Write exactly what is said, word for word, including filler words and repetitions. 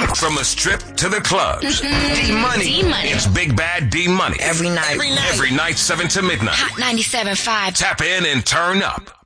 From the strip to the clubs. D-Money. D-Money. It's Big Bad D-Money. Every night. Every night. Every night, seven to midnight. Hot ninety-seven point five. Tap in and turn up.